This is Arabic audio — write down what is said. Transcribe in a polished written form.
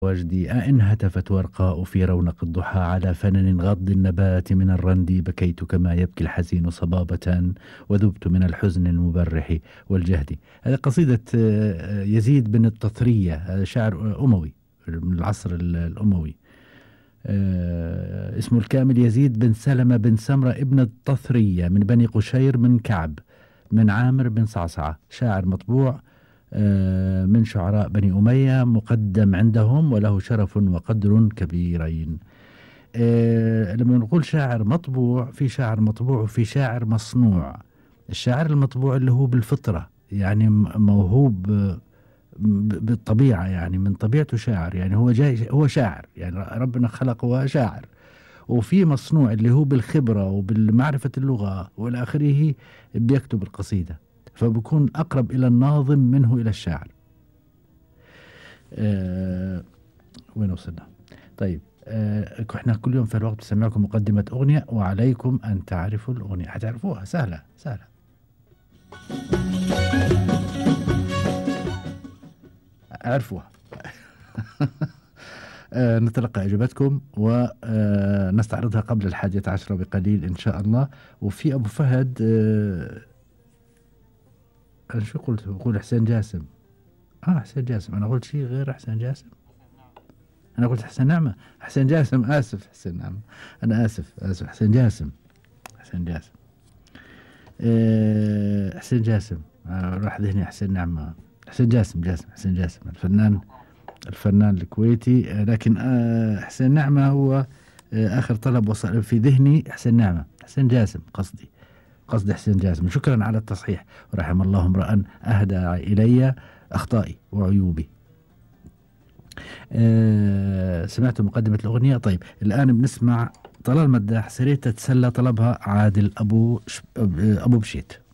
وجدي أئن هتفت ورقاء في رونق الضحى على فنن غض النبات من الرند بكيت كما يبكي الحزين صبابة وذبت من الحزن المبرح والجهد. هذه قصيدة يزيد بن التطرية، هذا شاعر أموي من العصر الأموي. اسمه الكامل يزيد بن سلمة بن سمرة ابن التطرية من بني قشير من كعب من عامر بن صعصعة، شاعر مطبوع من شعراء بني أمية، مقدم عندهم وله شرف وقدر كبيرين. لما نقول شاعر مطبوع، في شاعر مطبوع وفي شاعر مصنوع. الشاعر المطبوع اللي هو بالفطرة، يعني موهوب بالطبيعة، يعني من طبيعته شاعر، يعني هو جاي هو شاعر، يعني ربنا خلقه شاعر. وفي مصنوع اللي هو بالخبرة وبالمعرفة اللغة والى آخره بيكتب القصيدة، فبكون أقرب إلى الناظم منه إلى الشاعر. وين وصلنا؟ طيب، احنا كل يوم في الوقت بسمعكم مقدمة أغنية وعليكم أن تعرفوا الأغنية. هتعرفوها، سهلة سهلة. عرفوها. نتلقى إجابتكم ونستعرضها قبل 11 بقليل إن شاء الله. وفي أبو فهد، أنا شو قلت؟ بقول حسين جاسم. حسين جاسم، أنا قلت شيء غير حسين جاسم. أنا قلت حسين نعمة، حسين جاسم، آسف، حسين نعمة، أنا آسف حسين جاسم، حسين جاسم، حسين جاسم، راح ذهني حسين نعمة، حسين جاسم، حسين جاسم الفنان الكويتي. لكن حسين نعمة هو آخر طلب وصل في ذهني. حسين نعمة، حسين جاسم قصدي حسين جاسم. شكرا على التصحيح، ورحم الله امرأ أهدى إلي أخطائي وعيوبي. سمعت مقدمة الأغنية. طيب، الآن بنسمع طلال مداح، سريت تتسلى، طلبها عادل أبو بشيت.